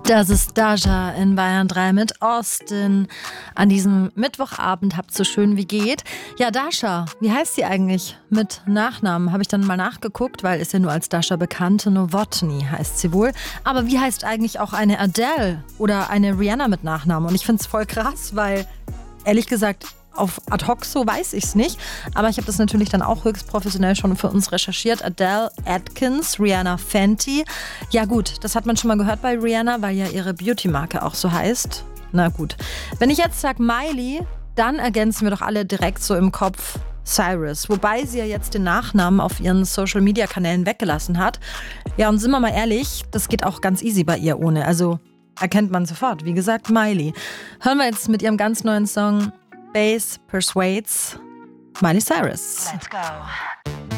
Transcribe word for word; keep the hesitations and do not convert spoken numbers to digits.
Das ist Dasha in Bayern drei mit Austin. An diesem Mittwochabend habt so schön wie geht. Ja, Dasha, wie heißt sie eigentlich mit Nachnamen? Habe ich dann mal nachgeguckt, weil ist ja nur als Dasha bekannt. Novotny heißt sie wohl. Aber wie heißt eigentlich auch eine Adele oder eine Rihanna mit Nachnamen? Und ich finde es voll krass, weil ehrlich gesagt, auf ad hoc so weiß ich es nicht. Aber ich habe das natürlich dann auch höchst professionell schon für uns recherchiert. Adele Atkins, Rihanna Fenty. Ja gut, das hat man schon mal gehört bei Rihanna, weil ja ihre Beauty-Marke auch so heißt. Na gut. Wenn ich jetzt sage Miley, dann ergänzen wir doch alle direkt so im Kopf Cyrus. Wobei sie ja jetzt den Nachnamen auf ihren Social-Media-Kanälen weggelassen hat. Ja, und sind wir mal ehrlich, das geht auch ganz easy bei ihr ohne. Also erkennt man sofort. Wie gesagt, Miley. Hören wir jetzt mit ihrem ganz neuen Song Bass Persuades, Miley Cyrus. Let's go.